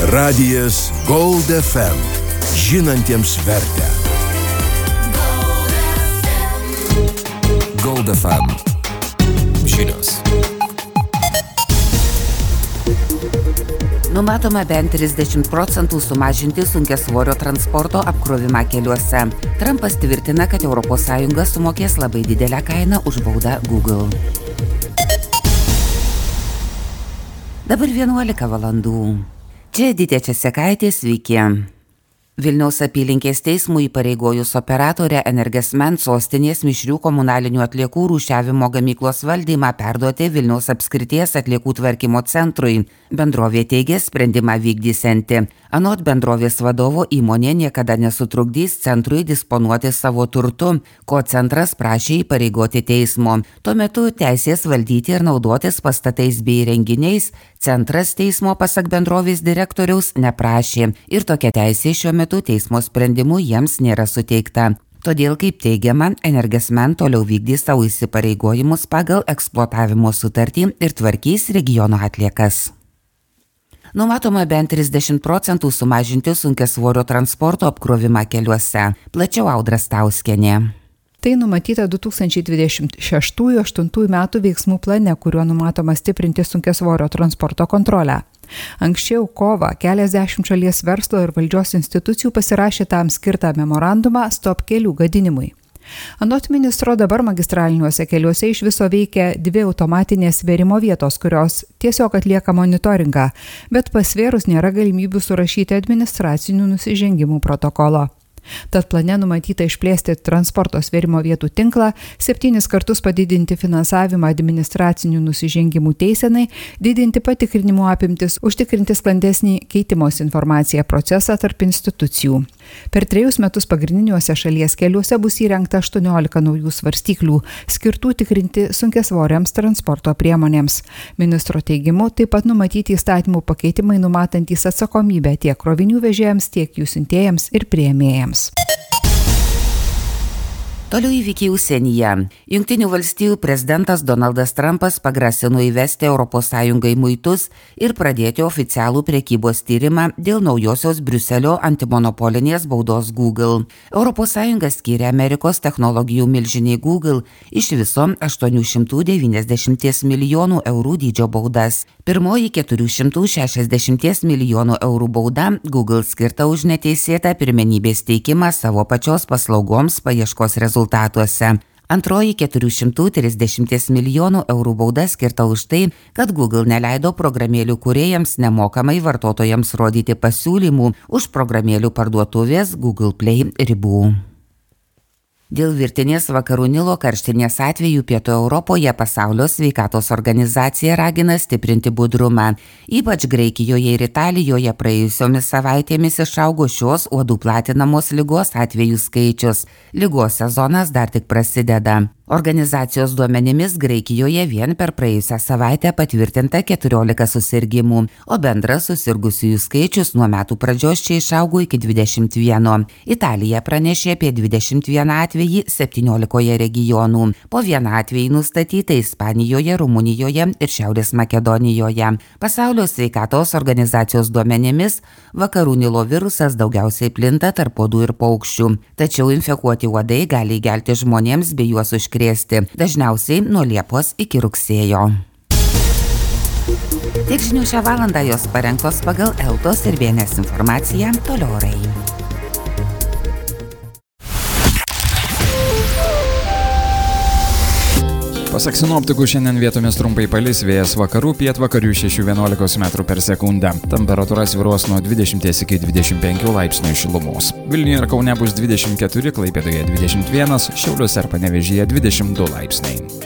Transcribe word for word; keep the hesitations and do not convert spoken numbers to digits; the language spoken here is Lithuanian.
Radijas Gold F M. Žinantiems vertę. Gold F M. Žinios. Numatoma bent trisdešimt procentų sumažinti sunkiasvorio transporto apkrovimą keliuose. Trumpas tvirtina, kad Europos Sąjunga sumokės labai didelę kainą už baudą Google. Dabar vienuolika valandų. Čia Editė Česekaitė, sveiki. Vilniaus apylinkės teismui įpareigojus operatorę Energesment sostinės mišrių komunalinių atliekų rūšiavimo gamyklos valdymą perduoti Vilniaus apskrities atliekų tvarkymo centrui. Bendrovė teigia sprendimą vykdysianti. Anot bendrovės vadovo, įmonė niekada nesutrukdys centrui disponuoti savo turtu, ko centras prašė įpareigoti teismo. Tuo metu teisės valdyti ir naudotis pastatais bei renginiais centras teismo pasak bendrovės direktoriaus neprašė ir tokia teisė šiuo metu teismo sprendimu jiems nėra suteikta. Todėl, kaip teigiama, Energesment toliau vykdys savo įsipareigojimus pagal eksploatavimo sutartį ir tvarkys regiono atliekas. Numatoma bent trisdešimt procentų sumažinti sunkiasvorio transporto apkrovimą keliuose. Plačiau Audra Stauskienė. Tai numatyta du tūkstančiai dvidešimt šeštų aštuntų metų veiksmų plane, kuriuo numatoma stiprinti sunkiasvorio transporto kontrolę. Anksčiau kovą keliasdešimt šalies verslo ir valdžios institucijų pasirašė tam skirtą memorandumą Stop kelių gadinimui. Anot ministro dabar magistraliniuose keliuose iš viso veikia dvi automatinės svėrimo vietos, kurios tiesiog atlieka monitoringą, bet pasvėrus nėra galimybių surašyti administracinių nusižengimų protokolo. Tad plane numatyta išplėsti transporto svėrimo vietų tinklą, septynis kartus padidinti finansavimą administracinių nusižengimų teisenai, didinti patikrinimų apimtis, užtikrinti sklandesnį keitimos informaciją procesą tarp institucijų. Per trejus metus pagrindiniuose šalies keliuose bus įrengta aštuoniolika naujų svarstyklių, skirtų tikrinti sunkiasvoriams transporto priemonėms. Ministro teigimu, taip pat numatyti įstatymų pakeitimai numatantys atsakomybę tiek krovinių vežėjams, tiek jų siuntėjams ir priėmėjams. Toliau įvykiai užsienyje. Jungtinių valstijų prezidentas Donaldas Trumpas pagrasino įvesti Europos Sąjungai muitus ir pradėti oficialų prekybos tyrimą dėl naujosios Briuselio antimonopolinės baudos Google. Europos Sąjunga skyrė Amerikos technologijų milžiniai Google iš viso aštuonių šimtų devyniasdešimt milijonų eurų dydžio baudas. Pirmoji keturių šimtų šešiasdešimt milijonų eurų bauda Google skirta už neteisėtą pirmenybės teikimą savo pačios paslaugoms paieškos rezultatų. Rezultatuose. Antroji keturių šimtų trisdešimt milijonų eurų bauda skirta už tai, kad Google neleido programėlių kūrėjams nemokamai vartotojams rodyti pasiūlymų už programėlių parduotuvės Google Play ribų. Dėl virtinės vakarų Nilo karštinės atvejų Pietų Europoje Pasaulio sveikatos organizacija ragina stiprinti budrumą. Ypač Graikijoje ir Italijoje praėjusiomis savaitėmis išaugo šios uodų platinamos ligos atvejų skaičius. Ligos sezonas dar tik prasideda. Organizacijos duomenimis Graikijoje vien per praėjusią savaitę patvirtinta keturiolika susirgimų, o bendras susirgusiųjų skaičius nuo metų pradžios čia išaugo iki dvidešimt vieno. Italija pranešė apie dvidešimt vieną atvejį septyniolikoje regionų. Po vieną atvejį nustatyta Ispanijoje, Rumunijoje ir Šiaurės Makedonijoje. Pasaulio sveikatos organizacijos duomenimis vakarų Nilo virusas daugiausiai plinta tarp uodų ir paukščių. Tačiau infekuoti uodai gali įgelti žmonėms bei juos užkrėsti. Dažniausiai nuo Liepos iki rugsėjo. Tiek žinių šią valandą, jos parengtos pagal Eltos ir B N S informaciją. Toliau orai. Pasak sinoptikų, šiandien vietomis trumpai palis, vėjas vakarų, pietvakarių šešių vienuolikos metrų per sekundę. Temperatūra svyruos nuo dvidešimt iki dvidešimt penkių laipsnių šilumos. Vilniuje ir Kaune bus dvidešimt keturi, Klaipėdoje dvidešimt vienas, Šiauliuose ir Panevėžyje dvidešimt du laipsniai.